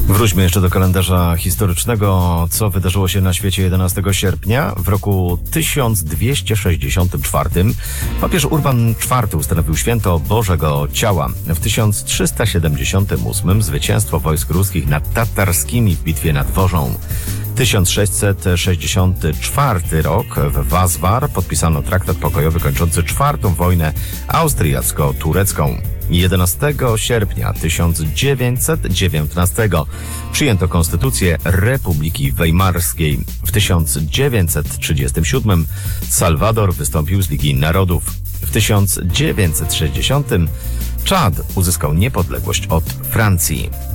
Wróćmy jeszcze do kalendarza historycznego. Co wydarzyło się na świecie 11 sierpnia? W roku 1264 papież Urban IV ustanowił święto Bożego Ciała. W 1378 zwycięstwo wojsk ruskich nad tatarskimi w bitwie nad Worzą. 1664 rok w Wazwar podpisano traktat pokojowy kończący czwartą wojnę austriacko-turecką. 11 sierpnia 1919 przyjęto Konstytucję Republiki Weimarskiej. W 1937 Salwador wystąpił z Ligi Narodów. W 1960 Czad uzyskał niepodległość od Francji.